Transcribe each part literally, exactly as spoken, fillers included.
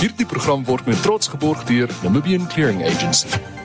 Hierdie program word met trots geborg deur Namibian Clearing Agency.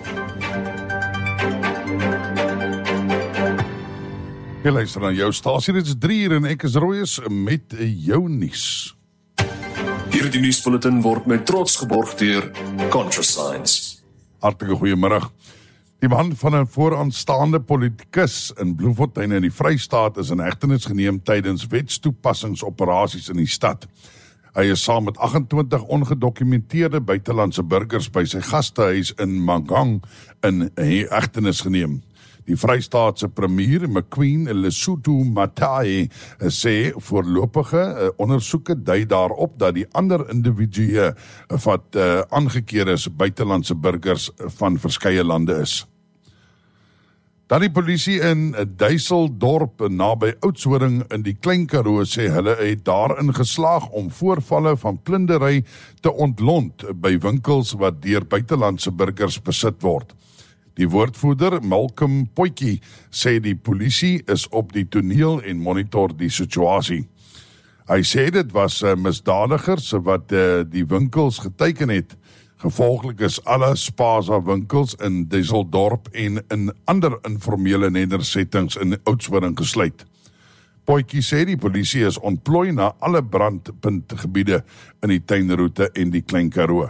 Jy luister na jou stasie, dit is drie uur en ek is Royes met jou nuus. Hierdie nuusbulletin word met trots geborg deur ContraScience. Hartlike goeiemiddag. Die man van 'n vooraanstaande politikus in Bloemfontein in die Vrystaat is in hegtenis geneem tydens wetstoepassingsoperasies in die stad. Hy is saam met agt-en-twintig ongedokumenteerde buitelandse burgers by sy gastehuis in Mangang in hegtenis geneem. Die Vrystaatse premier, McQueen Lesotho Matai, sê voorlopige ondersoeke dui daarop dat die ander individue wat uh, aangekeer is buitelandse burgers van verskeie lande is. Dan die polisie in Duiseldorp naby Oudtshoorn in die Klein Karoo sê hulle het daarin geslaag om voorvalle van plundery te ontlont by winkels wat deur buitelandse burgers besit word. Die woordvoerder, Malcolm Potjie, sê die polisie is op die toneel en monitor die situasie. Hy sê dit was misdadigers wat die winkels geteken het. Gevolglik is alle Spaza winkels in Duiseldorp en in ander informele nedersettings in Oudtshoorn gesluit. Potjie sê die polisie is ontplooi na alle brandpuntgebiede in die tuinroete en die Klein Karoo.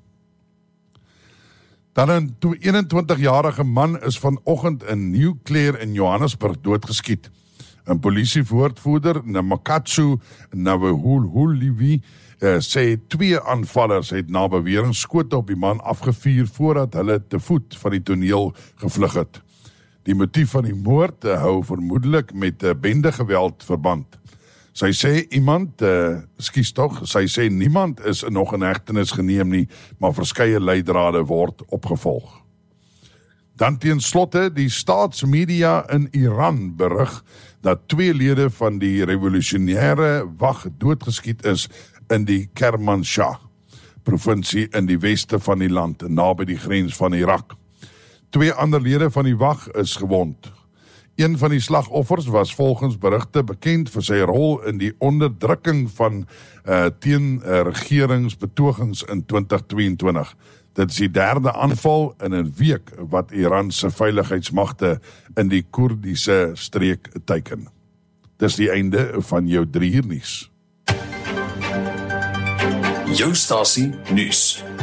Dan 'n eenentwintigjarige man is vanoggend in New Clare in Johannesburg doodgeskiet. 'n Polisiewoordvoerder, Namakatsu Nawehululiwi, uh, sê twee aanvallers het na bewering skote op die man afgevuur voordat hulle te voet van die toneel gevlug het. Die motief van die moord uh, hou vermoedelik met uh, bendegeweld verband. Sy sê iemand, uh, skies tog, sy sê niemand is nog in hegtenis geneem nie, maar verskeie leidrade word opgevolg. Dan teen slotte, die staatsmedia in Iran berig dat twee lede van die revolusionêre wag doodgeskiet is in die Kermanshah provinsie in die weste van die land, naby die grens van Irak. Twee ander lede van die wag is gewond. Een van die slagoffers was volgens berigte bekend vir sy rol in die onderdrukking van uh, teen uh, regeringsbetogings in twintig tweeëntwintig. Dit is die derde aanval in 'n week wat Iran se veiligheidsmagte in die Koerdiese streek teiken. Dis die einde van jou drie uur nuus. Jou stasie nuus.